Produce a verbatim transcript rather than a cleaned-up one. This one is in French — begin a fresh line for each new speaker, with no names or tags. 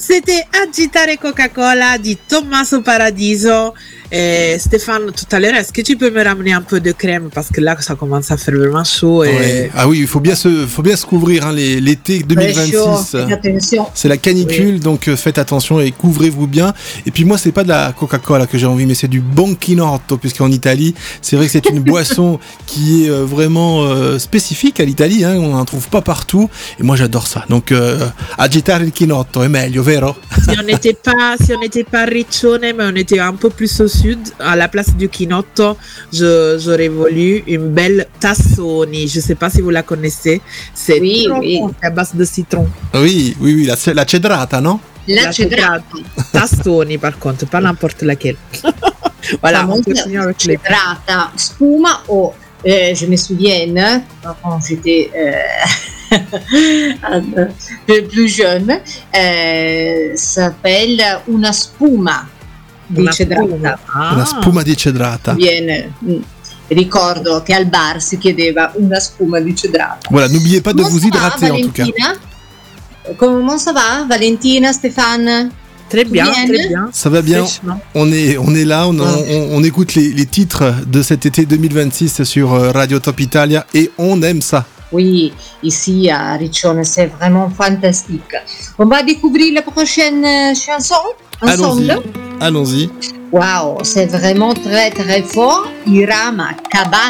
C'était Agitare Coca-Cola di Tommaso Paradiso. Et Stéphane, tout à l'heure, est-ce que tu peux me ramener un peu de crème parce que là, ça commence à faire vraiment chaud. Et...
Ouais. Ah oui, il faut bien se, faut bien se couvrir. Hein, les, l'été deux mille vingt-six,
Attention.
C'est la canicule, oui. Donc euh, faites attention et couvrez-vous bien. Et puis moi, c'est pas de la Coca-Cola que j'ai envie, mais c'est du Bonchinotto, puisqu'en Italie, c'est vrai que c'est une boisson qui est euh, vraiment euh, spécifique à l'Italie. Hein, on n'en trouve pas partout. Et moi, j'adore ça. Donc euh, agitare il chinotto è meglio, vero?
Si on n'était pas, si on n'était pas Riccione, mais on était un peu plus au sud, à la place du chinotto, je, j'aurais voulu une belle tassoni. Je ne sais pas si vous la connaissez. C'est
oui,
trop
oui.
bon, à base de citron.
Oui, oui, oui, la, la cedrata, non?
La,
la
cedrata.
Tassoni, par contre, pas n'importe laquelle. Voilà, on continue avec les...
Cedrata, spuma o, euh, je me souviens, quand j'étais euh, plus jeune, euh, s'appelle una spuma. Di
Una
cedrata.
spuma. Ah.
Una spuma di cedrata.
Viene, ricordo che al bar si chiedeva una spuma di cedrata.
Voilà, n'oubliez pas de
Comment
vous
va,
hydrater
Valentina?
en tout cas.
Comment ça va, Valentina, Stéphane?
Très bien,
Bien.
très bien.
Ça va bien.
Fraîchement.
On est, on est là, on, on, on, on écoute les, les titres de cet été deux mille vingt-six sur Radio Top Italia et on aime ça.
Oui, ici à Riccione, c'est vraiment fantastique. On va découvrir la prochaine chanson ensemble.
Allons-y. Allons-y.
Waouh, c'est vraiment très très fort. Irama Cabana.